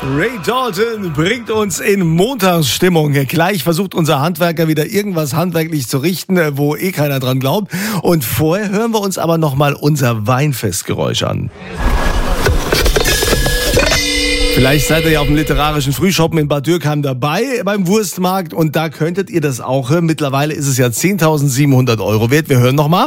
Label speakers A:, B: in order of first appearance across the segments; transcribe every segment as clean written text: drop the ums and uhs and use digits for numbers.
A: Ray Dalton bringt uns in Montagsstimmung. Gleich versucht unser Handwerker wieder irgendwas handwerklich zu richten, wo eh keiner dran glaubt. Und vorher hören wir uns aber nochmal unser Weinfestgeräusch an. Vielleicht seid ihr ja auf dem literarischen Frühschoppen in Bad Dürkheim dabei beim Wurstmarkt und da könntet ihr das auch hören. Mittlerweile ist es ja 10.700 € wert. Wir hören nochmal.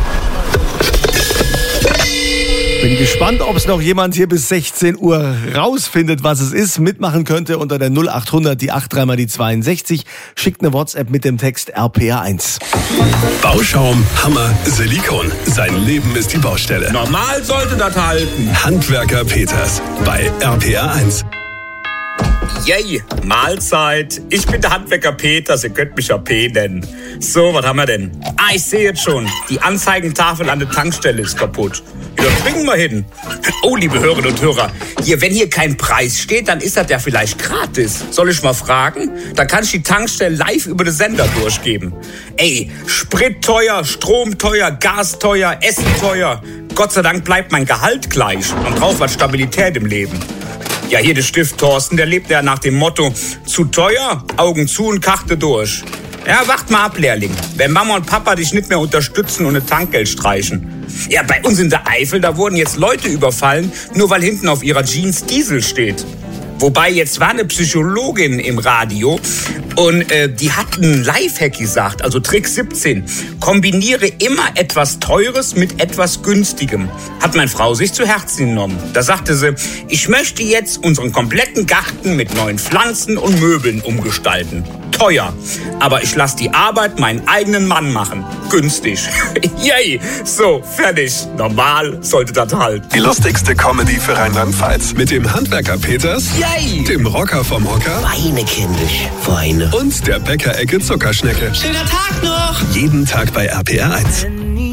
A: Bin gespannt, ob es noch jemand hier bis 16 Uhr rausfindet, was es ist. Mitmachen könnte unter der 0800 die 83 mal die 62. Schickt eine WhatsApp mit dem Text RPR1.
B: Bauschaum, Hammer, Silikon. Sein Leben ist die Baustelle.
C: Normal sollte das halten.
B: Handwerker Peters bei RPR1.
C: Yay, Mahlzeit. Ich bin der Handwerker Peters, ihr könnt mich ja P nennen. So, was haben wir denn? Ich sehe jetzt schon. Die Anzeigentafel an der Tankstelle ist kaputt. Ja, bringen wir hin. Oh, liebe Hörerinnen und Hörer, wenn hier kein Preis steht, dann ist das ja vielleicht gratis. Soll ich mal fragen? Dann kann ich die Tankstelle live über den Sender durchgeben. Ey, Sprit teuer, Strom teuer, Gas teuer, Essen teuer. Gott sei Dank bleibt mein Gehalt gleich. Man braucht was Stabilität im Leben. Ja, hier der Stift Thorsten, der lebt ja nach dem Motto, zu teuer, Augen zu und Karte durch. Ja, wacht mal ab, Lehrling. Wenn Mama und Papa dich nicht mehr unterstützen und ein Tankgeld streichen. Ja, bei uns in der Eifel, da wurden jetzt Leute überfallen, nur weil hinten auf ihrer Jeans Diesel steht. Wobei, jetzt war eine Psychologin im Radio und die hat einen Lifehack gesagt, also Trick 17. Kombiniere immer etwas Teures mit etwas Günstigem. Hat meine Frau sich zu Herzen genommen. Da sagte sie, ich möchte jetzt unseren kompletten Garten mit neuen Pflanzen und Möbeln umgestalten. Teuer. Aber ich lasse die Arbeit meinen eigenen Mann machen. Günstig. Yay. So, fertig. Normal sollte das halt.
B: Die lustigste Comedy für Rheinland-Pfalz. Mit dem Handwerker Peters,
C: Yay.
B: dem Rocker vom Hocker
D: Weine, kindisch, Weine.
B: und der Bäckerecke Zuckerschnecke.
D: Schöner Tag noch!
B: Jeden Tag bei RPR1.